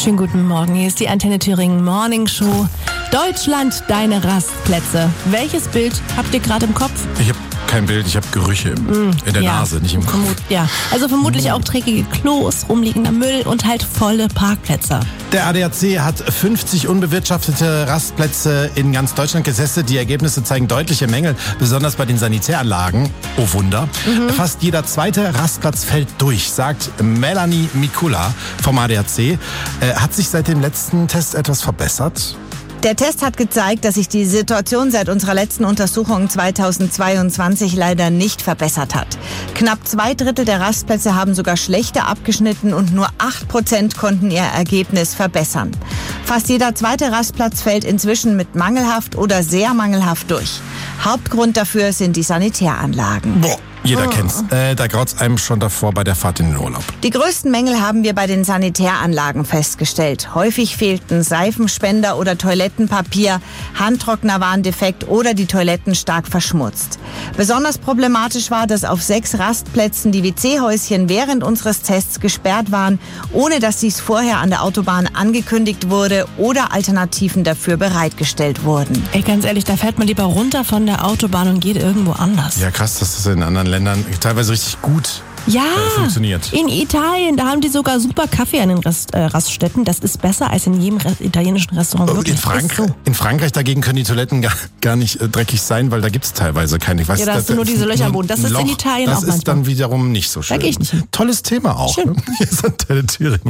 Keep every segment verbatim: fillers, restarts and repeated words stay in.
Schönen guten Morgen, hier ist die Antenne Thüringen Morning Show. Deutschland, deine Rastplätze. Welches Bild habt ihr gerade im Kopf? Ich habe kein Bild, ich habe Gerüche mm, in der ja, Nase, nicht im Kopf. Vermut, ja, also vermutlich mm. auch dreckige Klos, rumliegender Müll und halt volle Parkplätze. Der A D A C hat fünfzig unbewirtschaftete Rastplätze in ganz Deutschland getestet. Die Ergebnisse zeigen deutliche Mängel, besonders bei den Sanitäranlagen. Oh Wunder. Mhm. Fast jeder zweite Rastplatz fällt durch, sagt Melanie Mikula vom A D A C. Äh, hat sich seit dem letzten Test etwas verbessert? Der Test hat gezeigt, dass sich die Situation seit unserer letzten Untersuchung zweitausendzweiundzwanzig leider nicht verbessert hat. Knapp zwei Drittel der Rastplätze haben sogar schlechter abgeschnitten und nur acht Prozent konnten ihr Ergebnis verbessern. Fast jeder zweite Rastplatz fällt inzwischen mit mangelhaft oder sehr mangelhaft durch. Hauptgrund dafür sind die Sanitäranlagen. Boah. Jeder oh. kennt's. Äh, da graut's einem schon davor bei der Fahrt in den Urlaub. Die größten Mängel haben wir bei den Sanitäranlagen festgestellt. Häufig fehlten Seifenspender oder Toilettenpapier, Handtrockner waren defekt oder die Toiletten stark verschmutzt. Besonders problematisch war, dass auf sechs Rastplätzen die W C-Häuschen während unseres Tests gesperrt waren, ohne dass dies vorher an der Autobahn angekündigt wurde oder Alternativen dafür bereitgestellt wurden. Ey, ganz ehrlich, da fährt man lieber runter von der Autobahn und geht irgendwo anders. Ja, krass, dass das in anderen Ländern teilweise richtig gut ja, äh, funktioniert. In Italien, da haben die sogar super Kaffee an den Rast, äh, Raststätten. Das ist besser als in jedem Re- italienischen Restaurant. Oh, in, Frank- so. in Frankreich dagegen können die Toiletten gar, gar nicht äh, dreckig sein, weil da gibt es teilweise keine. Ich weiß, ja, da hast du nur diese Löcher am Boden. Das ist Loch, in Italien das auch manchmal. Das ist dann wiederum nicht so schön. Da gehe ich nicht hin. Tolles Thema auch. Schön. Ne? Hier ist Antenne Thüringen.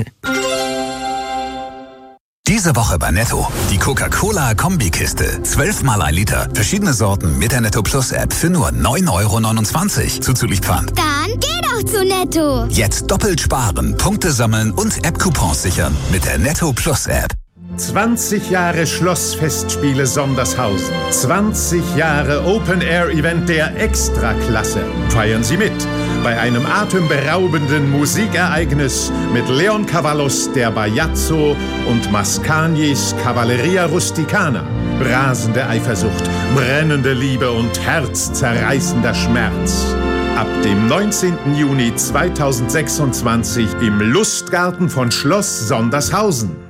Diese Woche bei Netto. Die Coca-Cola-Kombikiste. Zwölfmal ein Liter. Verschiedene Sorten mit der Netto Plus App für nur neun Euro neunundzwanzig. Zuzüglich Pfand. Dann geh doch zu Netto. Jetzt doppelt sparen, Punkte sammeln und App-Coupons sichern mit der Netto Plus App. zwanzig Jahre Schlossfestspiele Sondershausen. zwanzig Jahre Open-Air-Event der Extraklasse. Feiern Sie mit bei einem atemberaubenden Musikereignis mit Leon Cavallos der Bajazzo und Mascagnis Cavalleria Rusticana. Rasende Eifersucht, brennende Liebe und herzzerreißender Schmerz. Ab dem neunzehnten Juni zweitausendsechsundzwanzig im Lustgarten von Schloss Sondershausen.